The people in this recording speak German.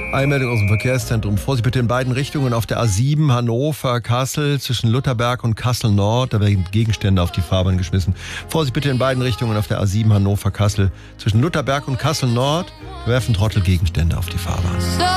Eilmeldung aus dem Verkehrszentrum. Vorsicht bitte in beiden Richtungen auf der A7 Hannover-Kassel zwischen Lutherberg und Kassel-Nord. Da werden Gegenstände auf die Fahrbahn geschmissen. Vorsicht bitte in beiden Richtungen auf der A7 Hannover-Kassel zwischen Lutherberg und Kassel-Nord. Da werfen Trottel Gegenstände auf die Fahrbahn.